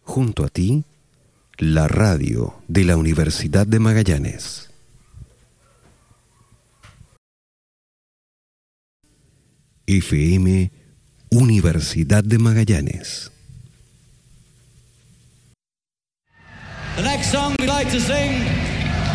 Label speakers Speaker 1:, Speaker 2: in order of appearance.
Speaker 1: Junto a ti, la radio de la Universidad de Magallanes. FM Universidad de Magallanes.
Speaker 2: The next song we'd like to sing